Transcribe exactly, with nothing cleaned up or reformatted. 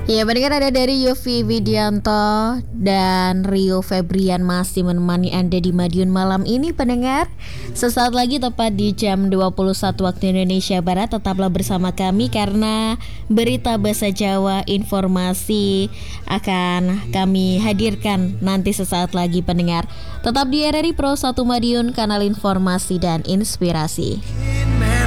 Ya, pendengar, ada dari Yofi Widianto dan Rio Febrian masih menemani Anda di Madiun malam ini, pendengar. Sesaat lagi tepat di jam dua puluh satu waktu Indonesia Barat, tetaplah bersama kami karena berita bahasa Jawa, informasi akan kami hadirkan nanti sesaat lagi, pendengar. Tetap di R R I Pro satu Madiun, kanal informasi dan inspirasi.